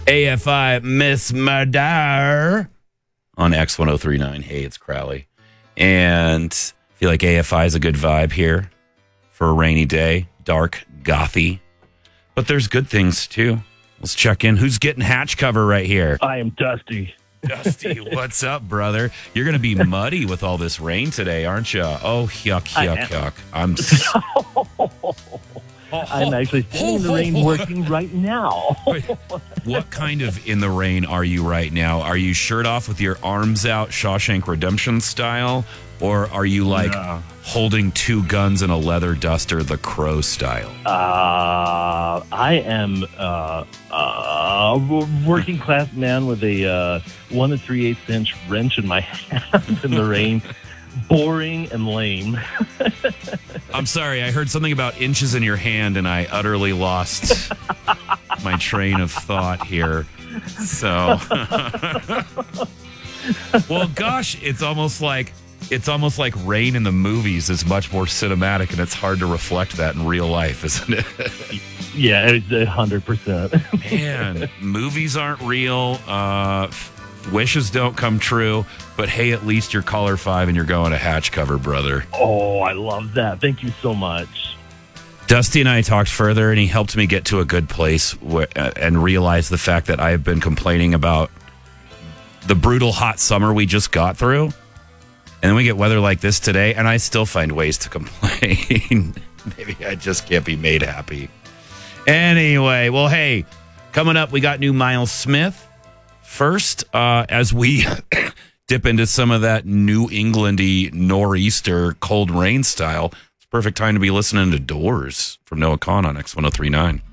AFI Miss Murder on X1039. Hey, it's Crowley. And I feel like AFI is a good vibe here for a rainy day. Dark, gothy. But there's good things, too. Let's check in. Who's getting hatch cover right here? I am Dusty. Dusty, what's up, brother? You're going to be muddy with all this rain today, aren't you? Oh, yuck. I'm actually standing in the rain working right now. Wait, what kind of in the rain are you right now? Are you shirt off with your arms out, Shawshank Redemption style? Or are you like holding two guns and a leather duster, the Crow style? I am a working class man with a 1 3/8 inch wrench in my hand in the rain. Boring and lame. I'm sorry, I heard something about inches in your hand and I utterly lost my train of thought here. So, well, gosh, it's almost like rain in the movies is much more cinematic, and it's hard to reflect that in real life, isn't it? Yeah, it's 100%. Man, movies aren't real. Wishes don't come true, but hey, at least you're caller 5 and you're going to hatch cover, brother. Oh, I love that. Thank you so much. Dusty and I talked further, and he helped me get to a good place and realize the fact that I have been complaining about the brutal hot summer we just got through. And then we get weather like this today, and I still find ways to complain. Maybe I just can't be made happy. Anyway, well, hey, coming up, we got new Miles Smith. First, as we dip into some of that New England-y nor'easter cold rain style, it's a perfect time to be listening to Doors from Noah Kahn on X1039.